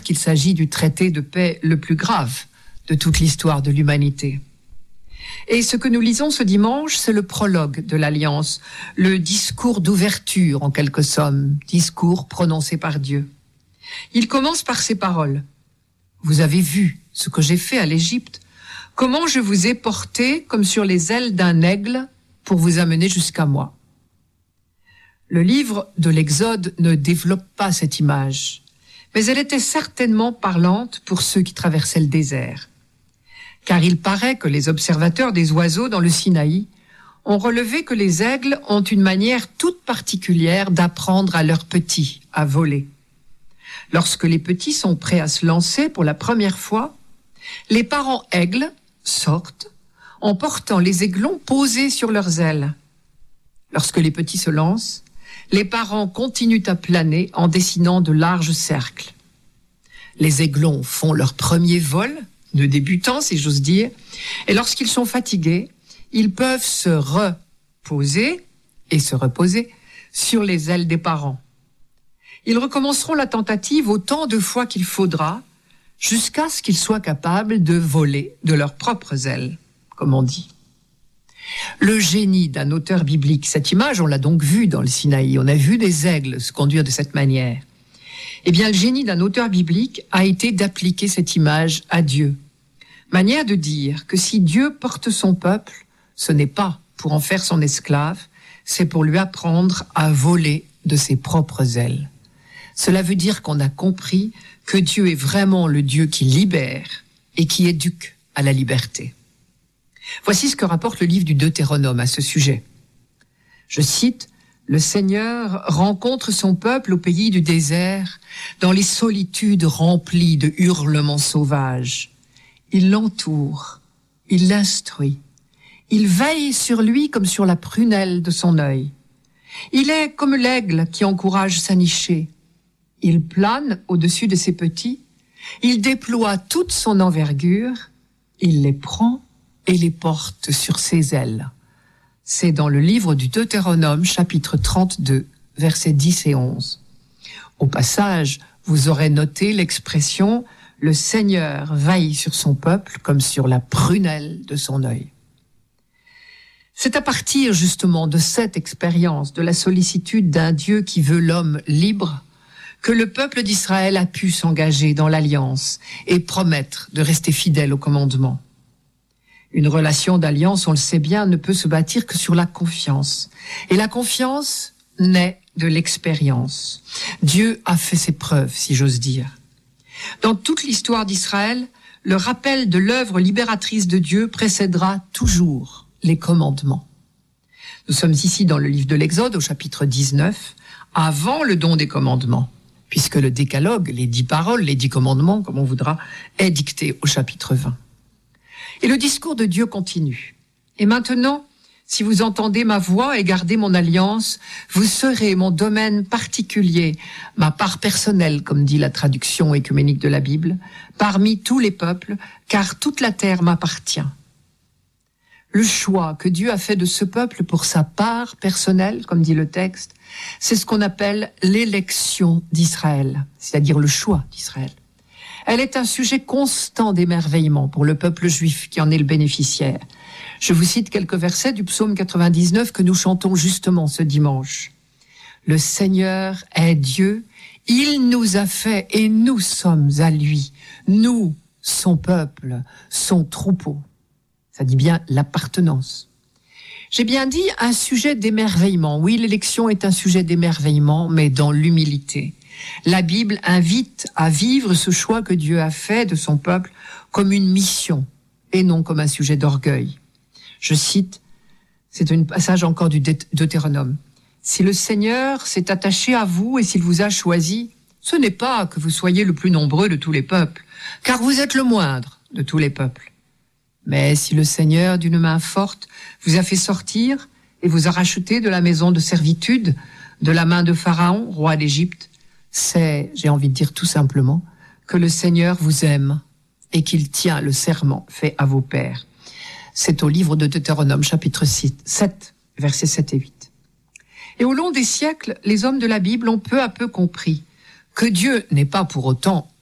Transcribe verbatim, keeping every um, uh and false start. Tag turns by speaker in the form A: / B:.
A: qu'il s'agit du traité de paix le plus grave de toute l'histoire de l'humanité. Et ce que nous lisons ce dimanche, c'est le prologue de l'Alliance, le discours d'ouverture en quelque somme, discours prononcé par Dieu. Il commence par ces paroles. « Vous avez vu ce que j'ai fait à l'Égypte, comment je vous ai porté comme sur les ailes d'un aigle pour vous amener jusqu'à moi. » Le livre de l'Exode ne développe pas cette image, mais elle était certainement parlante pour ceux qui traversaient le désert. Car il paraît que les observateurs des oiseaux dans le Sinaï ont relevé que les aigles ont une manière toute particulière d'apprendre à leurs petits à voler. Lorsque les petits sont prêts à se lancer pour la première fois, les parents aigles sortent en portant les aiglons posés sur leurs ailes. Lorsque les petits se lancent, les parents continuent à planer en dessinant de larges cercles. Les aiglons font leur premier vol, de débutants si j'ose dire, et lorsqu'ils sont fatigués, ils peuvent se reposer et se reposer sur les ailes des parents. Ils recommenceront la tentative autant de fois qu'il faudra, jusqu'à ce qu'ils soient capables de voler de leurs propres ailes, comme on dit. Le génie d'un auteur biblique, cette image, on l'a donc vue dans le Sinaï, on a vu des aigles se conduire de cette manière. Eh bien, le génie d'un auteur biblique a été d'appliquer cette image à Dieu. Manière de dire que si Dieu porte son peuple, ce n'est pas pour en faire son esclave, c'est pour lui apprendre à voler de ses propres ailes. Cela veut dire qu'on a compris que Dieu est vraiment le Dieu qui libère et qui éduque à la liberté. Voici ce que rapporte le livre du Deutéronome à ce sujet. Je cite, « Le Seigneur rencontre son peuple au pays du désert, dans les solitudes remplies de hurlements sauvages. Il l'entoure, il l'instruit, il veille sur lui comme sur la prunelle de son œil. Il est comme l'aigle qui encourage sa nichée. Il plane au-dessus de ses petits, il déploie toute son envergure, il les prend et les porte sur ses ailes. » C'est dans le livre du Deutéronome, chapitre trente-deux, versets dix et onze. Au passage, vous aurez noté l'expression « Le Seigneur veille sur son peuple comme sur la prunelle de son œil ». C'est à partir justement de cette expérience, de la sollicitude d'un Dieu qui veut l'homme libre, que le peuple d'Israël a pu s'engager dans l'alliance et promettre de rester fidèle au commandement. Une relation d'alliance, on le sait bien, ne peut se bâtir que sur la confiance. Et la confiance naît de l'expérience. Dieu a fait ses preuves, si j'ose dire. Dans toute l'histoire d'Israël, le rappel de l'œuvre libératrice de Dieu précédera toujours les commandements. Nous sommes ici dans le livre de l'Exode, au chapitre dix-neuf, avant le don des commandements, puisque le décalogue, les dix paroles, les dix commandements, comme on voudra, est dicté au chapitre vingt. Et le discours de Dieu continue. Et maintenant, si vous entendez ma voix et gardez mon alliance, vous serez mon domaine particulier, ma part personnelle, comme dit la traduction écuménique de la Bible, parmi tous les peuples, car toute la terre m'appartient. Le choix que Dieu a fait de ce peuple pour sa part personnelle, comme dit le texte, c'est ce qu'on appelle l'élection d'Israël, c'est-à-dire le choix d'Israël. Elle est un sujet constant d'émerveillement pour le peuple juif qui en est le bénéficiaire. Je vous cite quelques versets du psaume quatre-vingt-dix-neuf que nous chantons justement ce dimanche. « Le Seigneur est Dieu, il nous a fait et nous sommes à lui, nous, son peuple, son troupeau. » Ça dit bien l'appartenance. J'ai bien dit un sujet d'émerveillement. Oui, l'élection est un sujet d'émerveillement, mais dans l'humilité. La Bible invite à vivre ce choix que Dieu a fait de son peuple comme une mission et non comme un sujet d'orgueil. Je cite, c'est un passage encore du Deutéronome. « Si le Seigneur s'est attaché à vous et s'il vous a choisi, ce n'est pas que vous soyez le plus nombreux de tous les peuples, car vous êtes le moindre de tous les peuples. Mais si le Seigneur, d'une main forte, vous a fait sortir et vous a racheté de la maison de servitude, de la main de Pharaon, roi d'Égypte, c'est, j'ai envie de dire tout simplement, que le Seigneur vous aime et qu'il tient le serment fait à vos pères. » C'est au livre de Deutéronome, chapitre sept, versets sept et huit. Et au long des siècles, les hommes de la Bible ont peu à peu compris que Dieu n'est pas pour autant